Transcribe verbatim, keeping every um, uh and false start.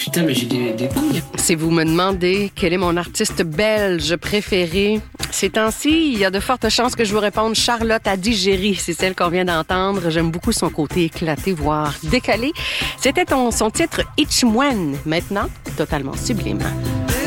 Putain, mais j'ai des, des couilles. Si vous me demandez quel est mon artiste belge préféré, ces temps-ci, il y a de fortes chances que je vous réponde Charlotte Adigéry. C'est celle qu'on vient d'entendre. J'aime beaucoup son côté éclaté, voire décalé. C'était ton, son titre Itchmoine, maintenant totalement sublime.